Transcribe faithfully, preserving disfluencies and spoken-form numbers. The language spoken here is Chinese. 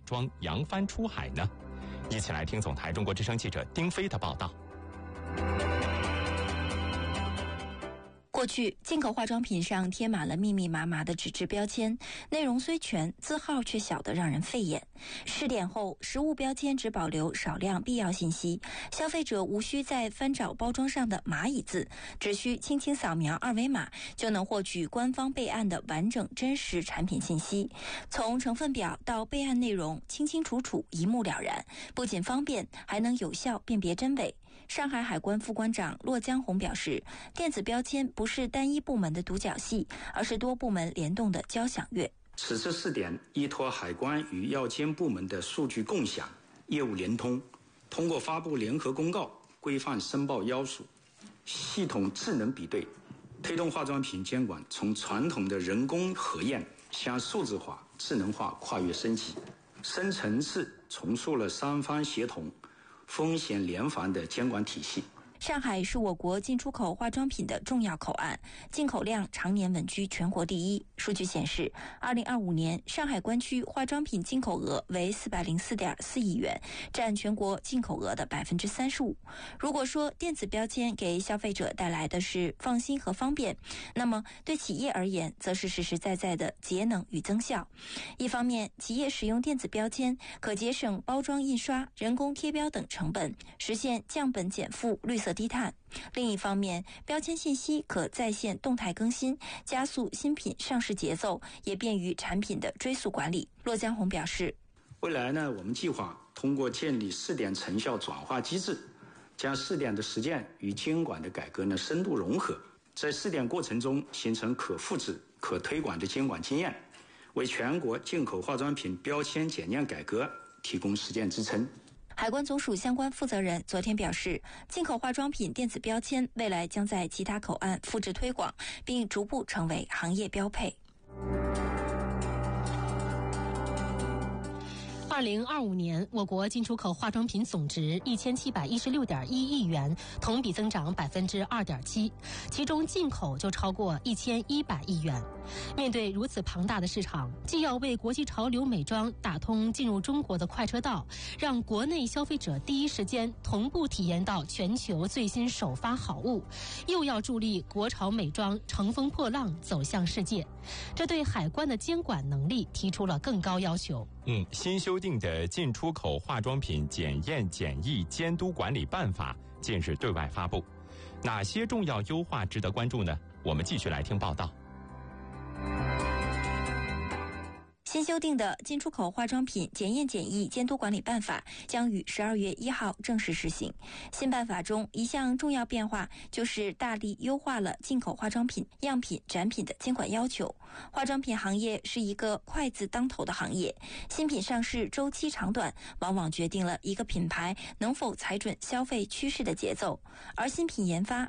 装扬帆出海呢？一起来听总台中国之声记者丁飞的报道。 过去，进口化妆品上贴满了密密麻麻的纸质标签，内容虽全，字号却小得让人费眼。试点后，实物标签只保留少量必要信息，消费者无需再翻找包装上的蚂蚁字，只需轻轻扫描二维码，就能获取官方备案的完整真实产品信息。从成分表到备案内容，清清楚楚，一目了然，不仅方便，还能有效辨别真伪。上海海关副关长骆江红表示，电子标签不是单一部门的独角戏，而是多部门联动的交响乐。 此次试点依托海关与药监部门的数据共享、业务联通，通过发布联合公告规范申报要素，系统智能比对，推动化妆品监管从传统的人工核验向数字化、智能化跨越升级，深层次重塑了三方协同、风险联防的监管体系。 上海是我国进出口化妆品的重要口岸，进口量常年稳居全国第一。数据显示，二零二五年上海关区化妆品进口额为四百零四点四亿元，占全国进口额的百分之三十五。如果说电子标签给消费者带来的是放心和方便，那么对企业而言，则是实实在在的节能与增效。一方面，企业使用电子标签可节省包装印刷、人工贴标等成本，实现降本减负、绿色低碳。另一方面，标签信息可在线动态更新，加速新品上市节奏，也便于产品的追溯管理。骆江红表示， 未来呢，我们计划通过建立试点成效转化机制，将试点的实践与监管的改革呢深度融合，在试点过程中形成可复制、可推广的监管经验，为全国进口化妆品标签检验改革提供实践支撑。 海关总署相关负责人昨天表示，进口化妆品电子标签未来将在其他口岸复制推广，并逐步成为行业标配。 二零二五年，我国进出口化妆品总值一千七百一十六点一亿元，同比增长百分之二点七，其中进口就超过一千一百亿元。面对如此庞大的市场，既要为国际潮流美妆打通进入中国的快车道，让国内消费者第一时间同步体验到全球最新首发好物，又要助力国潮美妆乘风破浪走向世界，这对海关的监管能力提出了更高要求。 嗯，新修订的进出口化妆品检验检疫监督管理办法近日对外发布，哪些重要优化值得关注呢？我们继续来听报道。 新修订的进出口化妆品检验检疫监督管理办法将于十二月一号正式实行。新办法中一项重要变化就是大力优化了进口化妆品样品展品的监管要求。化妆品行业是一个快字当头的行业，新品上市周期长短往往决定了一个品牌能否踩准消费趋势的节奏，而新品研发